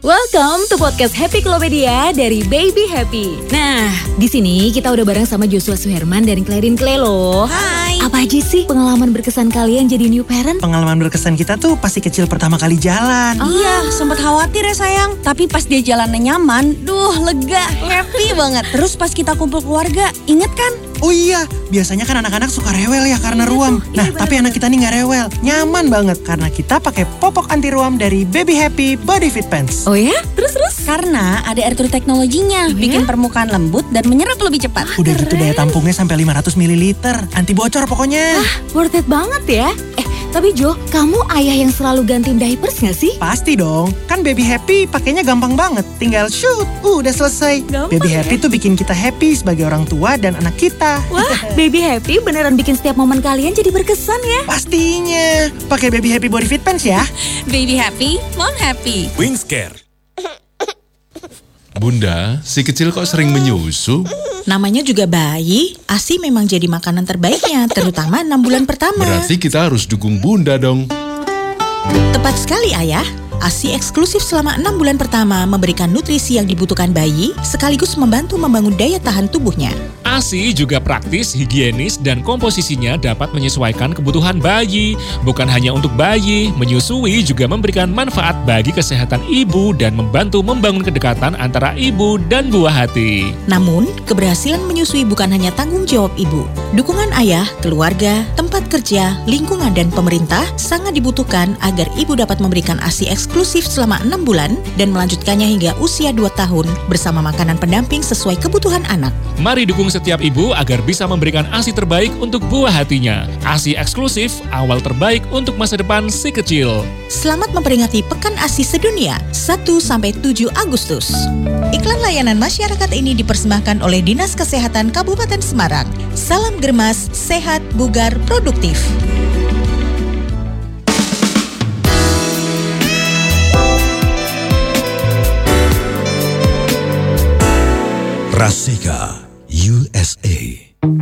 Welcome to podcast Happy Klopedia dari Baby Happy. Nah, di sini kita udah bareng sama Joshua Suherman dan Clarin Clay loh. Hai. Apa aja sih pengalaman berkesan kalian jadi new parent? Pengalaman berkesan kita tuh pasti kecil pertama kali jalan. Iya, sempat khawatir ya sayang. Tapi pas dia jalannya nyaman, lega, happy banget. Terus pas kita kumpul keluarga, inget kan? Oh iya, biasanya kan anak-anak suka rewel ya karena ruam. Nah, tapi anak kita nih gak rewel. Nyaman banget karena kita pakai popok anti ruam dari Baby Happy Body Fit Pants. Oh ya? Terus? Karena ada air true teknologinya, bikin permukaan lembut dan menyerap lebih cepat. Udah gitu daya tampungnya sampai 500 ml. Anti bocor pokoknya. Worth it banget ya. Tapi Jo, kamu ayah yang selalu gantiin diapers gak sih? Pasti dong, kan Baby Happy pakainya gampang banget. Tinggal shoot, udah selesai. Gampang Baby ya? Happy tuh bikin kita happy sebagai orang tua dan anak kita. Wah, Baby Happy beneran bikin setiap momen kalian jadi berkesan ya. Pastinya, pakai Baby Happy Body Fit Pants ya. Baby happy, mom happy. Wingscare. Bunda, si kecil kok sering menyusu? Namanya juga bayi, ASI memang jadi makanan terbaiknya, terutama 6 bulan pertama. Berarti kita harus dukung Bunda dong. Tepat sekali ayah, ASI eksklusif selama 6 bulan pertama memberikan nutrisi yang dibutuhkan bayi, sekaligus membantu membangun daya tahan tubuhnya. ASI juga praktis, higienis, dan komposisinya dapat menyesuaikan kebutuhan bayi. Bukan hanya untuk bayi, menyusui juga memberikan manfaat bagi kesehatan ibu dan membantu membangun kedekatan antara ibu dan buah hati. Namun, keberhasilan menyusui bukan hanya tanggung jawab ibu. Dukungan ayah, keluarga, tempat kerja, lingkungan, dan pemerintah sangat dibutuhkan agar ibu dapat memberikan ASI eksklusif selama 6 bulan dan melanjutkannya hingga usia 2 tahun bersama makanan pendamping sesuai kebutuhan anak. Mari dukung setiap ibu agar bisa memberikan ASI terbaik untuk buah hatinya. ASI eksklusif, awal terbaik untuk masa depan si kecil. Selamat memperingati Pekan ASI Sedunia 1-7 Agustus. Iklan layanan masyarakat ini dipersembahkan oleh Dinas Kesehatan Kabupaten Semarang. Salam Germas, sehat, bugar, produktif.